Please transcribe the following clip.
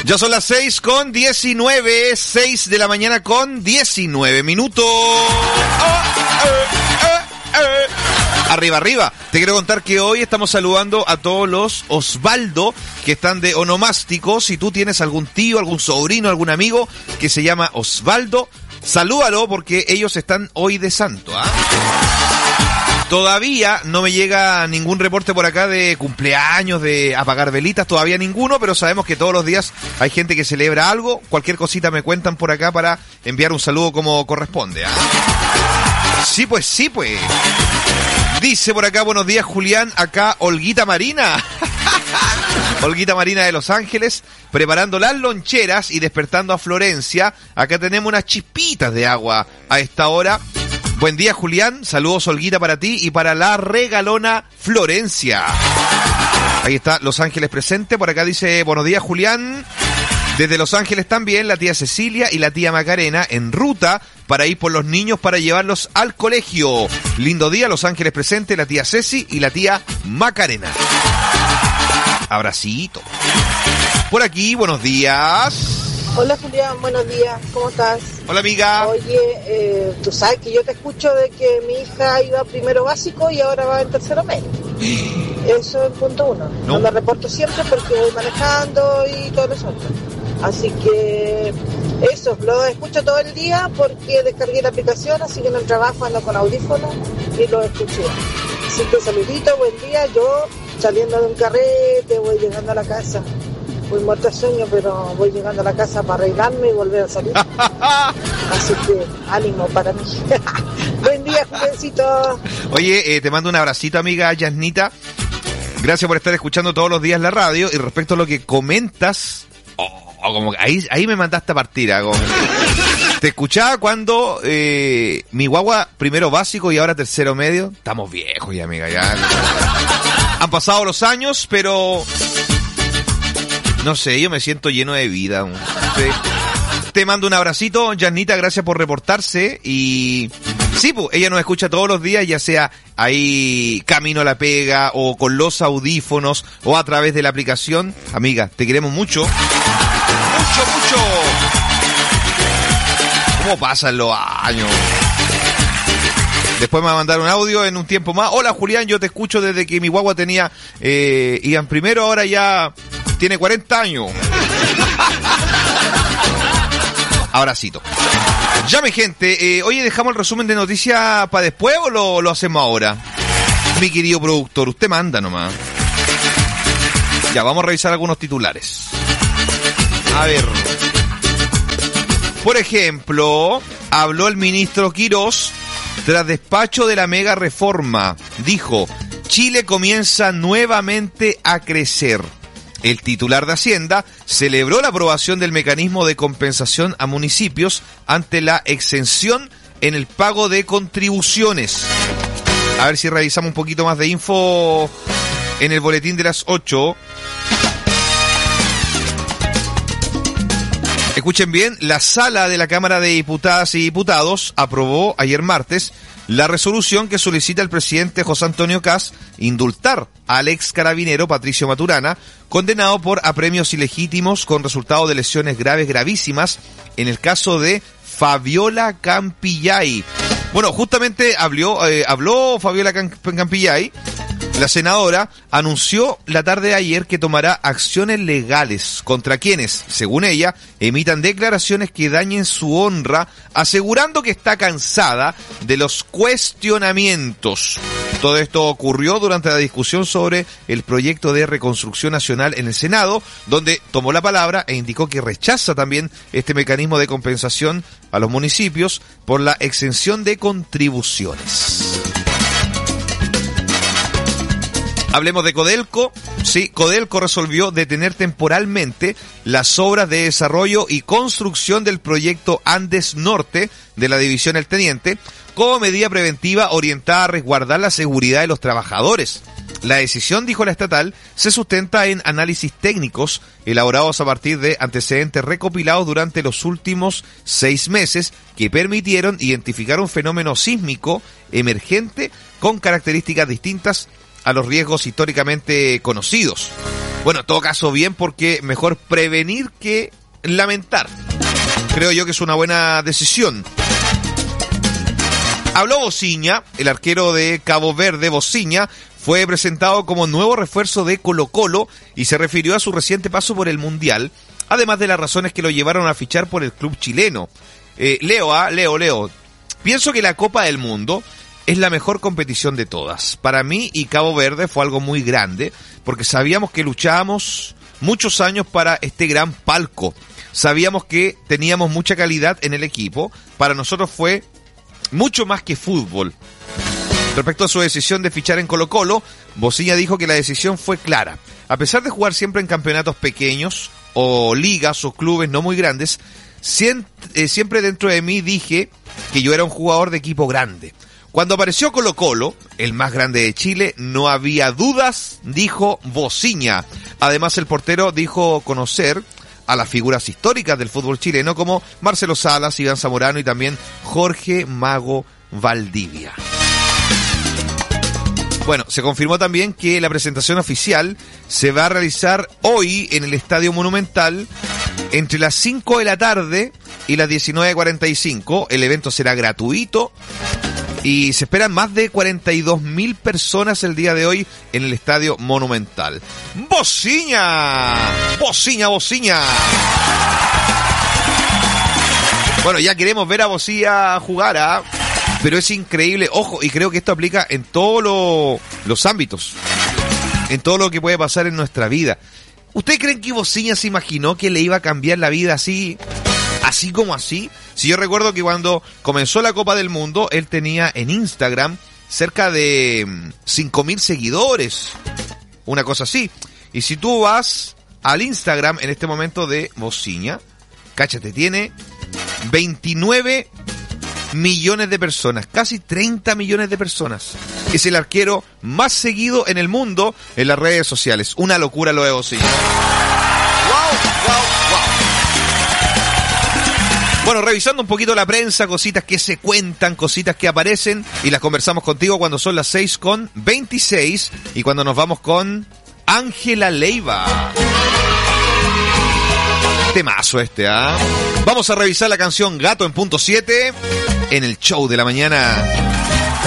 Ya son las 6:19, 6 de la mañana con 19 minutos. Arriba, arriba. Te quiero contar que hoy estamos saludando a todos los Osvaldo que están de onomástico. Si tú tienes algún tío, algún sobrino, algún amigo que se llama Osvaldo, salúdalo porque ellos están hoy de santo, ¿ah? Todavía no me llega ningún reporte por acá de cumpleaños, de apagar velitas, todavía ninguno, pero sabemos que todos los días hay gente que celebra algo. Cualquier cosita me cuentan por acá para enviar un saludo como corresponde, ¿ah? Sí, pues, sí, pues. Dice por acá, buenos días, Julián, acá Olguita Marina. Olguita Marina de Los Ángeles, preparando las loncheras y despertando a Florencia. Acá tenemos unas chispitas de agua a esta hora. Buen día, Julián. Saludos, Olguita, para ti y para la regalona Florencia. Ahí está Los Ángeles presente. Por acá dice, buenos días, Julián. Desde Los Ángeles también la tía Cecilia y la tía Macarena en ruta para ir por los niños para llevarlos al colegio. Lindo día, Los Ángeles presente, la tía Ceci y la tía Macarena. Abracito. Por aquí, buenos días. Hola Julián, buenos días, ¿cómo estás? Hola amiga. Oye, tú sabes que yo te escucho de que mi hija iba primero básico y ahora va en tercero medio. Eso es punto uno. No me reporto siempre porque voy manejando y todo eso. Así que eso, lo escucho todo el día porque descargué la aplicación, así que en el trabajo ando con audífonos y lo escuché. Así que saludito, buen día. Yo saliendo de un carrete, voy llegando a la casa. Voy muerto de sueño, pero voy llegando a la casa para arreglarme y volver a salir. Así que ánimo para mí. Buen día, Julencito. Oye, te mando un abracito, amiga Yasnita. Gracias por estar escuchando todos los días la radio. Y respecto a lo que comentas, como ahí me mandaste a partir. Te escuchaba cuando mi guagua primero básico y ahora tercero medio. Estamos viejos ya, amiga. Ya. Han pasado los años, pero... no sé, yo me siento lleno de vida. Sí. Te mando un abracito, Yasnita, gracias por reportarse. Y sí, pues, ella nos escucha todos los días, ya sea ahí camino a la pega, o con los audífonos, o a través de la aplicación. Amiga, te queremos mucho. Mucho, mucho. ¿Cómo pasan los años? Después me va a mandar un audio en un tiempo más. Hola, Julián, yo te escucho desde que mi guagua tenía... iban primero, ahora ya... tiene 40 años. Abracito. Llame, gente. Oye, ¿dejamos el resumen de noticias para después o lo hacemos ahora? Mi querido productor, usted manda nomás. Ya, vamos a revisar algunos titulares. A ver. Por ejemplo, habló el ministro Quirós tras despacho de la mega reforma. Dijo, Chile comienza nuevamente a crecer. El titular de Hacienda celebró la aprobación del mecanismo de compensación a municipios ante la exención en el pago de contribuciones. A ver si revisamos un poquito más de info en el boletín de las 8. Escuchen bien, la sala de la Cámara de Diputadas y Diputados aprobó ayer martes la resolución que solicita al presidente José Antonio Kast indultar al ex carabinero Patricio Maturana, condenado por apremios ilegítimos con resultado de lesiones graves gravísimas en el caso de Fabiola Campillay. Bueno, justamente habló Fabiola Campillay. La senadora anunció la tarde de ayer que tomará acciones legales contra quienes, según ella, emitan declaraciones que dañen su honra, asegurando que está cansada de los cuestionamientos. Todo esto ocurrió durante la discusión sobre el proyecto de reconstrucción nacional en el Senado, donde tomó la palabra e indicó que rechaza también este mecanismo de compensación a los municipios por la exención de contribuciones. Hablemos de Codelco. Sí, Codelco resolvió detener temporalmente las obras de desarrollo y construcción del proyecto Andes Norte de la División El Teniente como medida preventiva orientada a resguardar la seguridad de los trabajadores. La decisión, dijo la estatal, se sustenta en análisis técnicos elaborados a partir de antecedentes recopilados durante los últimos 6 meses que permitieron identificar un fenómeno sísmico emergente con características distintas a los riesgos históricamente conocidos. Bueno, en todo caso bien, porque mejor prevenir que lamentar. Creo yo que es una buena decisión. Habló Bociña, el arquero de Cabo Verde. Bociña fue presentado como nuevo refuerzo de Colo-Colo y se refirió a su reciente paso por el Mundial, además de las razones que lo llevaron a fichar por el club chileno. Leo. Pienso que la Copa del Mundo es la mejor competición de todas. Para mí y Cabo Verde fue algo muy grande, porque sabíamos que luchábamos muchos años para este gran palco. Sabíamos que teníamos mucha calidad en el equipo. Para nosotros fue mucho más que fútbol. Respecto a su decisión de fichar en Colo-Colo, Bociña dijo que la decisión fue clara. A pesar de jugar siempre en campeonatos pequeños o ligas o clubes no muy grandes, siempre dentro de mí dije que yo era un jugador de equipo grande. Cuando apareció Colo-Colo, el más grande de Chile, no había dudas, dijo Bociña. Además, el portero dijo conocer a las figuras históricas del fútbol chileno como Marcelo Salas, Iván Zamorano y también Jorge Mago Valdivia. Bueno, se confirmó también que la presentación oficial se va a realizar hoy en el Estadio Monumental entre las 5 de la tarde y las 19:45. El evento será gratuito y se esperan más de 42.000 personas el día de hoy en el Estadio Monumental. ¡Bociña! ¡Bociña! Bueno, ya queremos ver a Bociña jugar, pero es increíble. Ojo, y creo que esto aplica en todos los ámbitos, en todo lo que puede pasar en nuestra vida. ¿Ustedes creen que Bociña se imaginó que le iba a cambiar la vida así como así? Si yo recuerdo que cuando comenzó la Copa del Mundo, él tenía en Instagram cerca de 5.000 seguidores, una cosa así. Y si tú vas al Instagram en este momento de Bociña, cáchate, tiene 29 millones de personas, casi 30 millones de personas. Es el arquero más seguido en el mundo en las redes sociales. Una locura lo de Bociña. ¡Wow! Bueno, revisando un poquito la prensa, cositas que se cuentan, cositas que aparecen, y las conversamos contigo cuando son las 6:26 y cuando nos vamos con Ángela Leiva. Temazo este, Vamos a revisar la canción Gato en punto 7 en el show de la mañana.